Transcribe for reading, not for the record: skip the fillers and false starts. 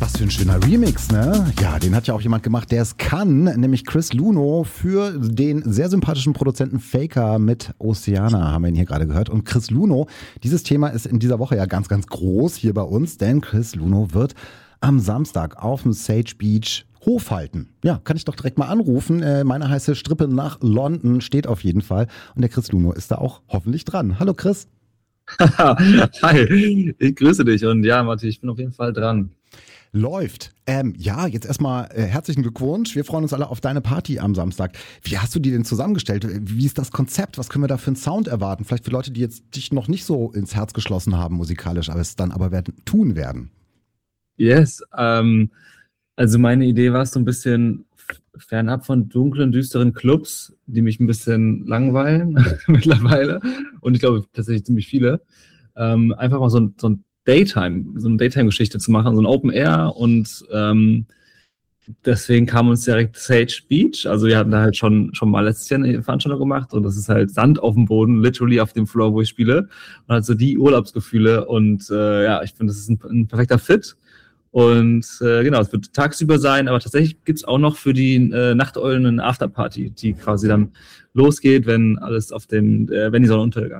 Was für ein schöner Remix, ne? Ja, den hat ja auch jemand gemacht, der es kann, nämlich Chris Luno für den sehr sympathischen Produzenten Faker mit Oceana, haben wir ihn hier gerade gehört. Und Chris Luno, dieses Thema ist in dieser Woche ja ganz, ganz groß hier bei uns, denn Chris Luno wird am Samstag auf dem Sage Beach Hof halten. Ja, kann ich doch direkt mal anrufen. Meine heiße Strippe nach London steht auf jeden Fall. Und der Chris Luno ist da auch hoffentlich dran. Hallo Chris. Hi, ich grüße dich und ja, Matti, ich bin auf jeden Fall dran. Läuft. Ja, jetzt erstmal herzlichen Glückwunsch. Wir freuen uns alle auf deine Party am Samstag. Wie hast du die denn zusammengestellt? Wie ist das Konzept? Was können wir da für einen Sound erwarten? Vielleicht für Leute, die jetzt dich noch nicht so ins Herz geschlossen haben musikalisch, aber es dann aber tun werden. Yes, also meine Idee war es so ein bisschen fernab von dunklen, düsteren Clubs, die mich ein bisschen langweilen mittlerweile und ich glaube tatsächlich ziemlich viele. Einfach mal so eine Daytime-Geschichte zu machen, so ein Open Air und deswegen kam uns direkt Sage Beach. Also wir hatten da halt schon mal letztes Jahr eine Veranstaltung gemacht und das ist halt Sand auf dem Boden, literally auf dem Floor, wo ich spiele und halt so die Urlaubsgefühle und ja, ich finde, das ist ein perfekter Fit. Und genau, es wird tagsüber sein, aber tatsächlich gibt's auch noch für die Nachteulen eine Afterparty, die quasi dann losgeht, wenn alles wenn die Sonne untergegangen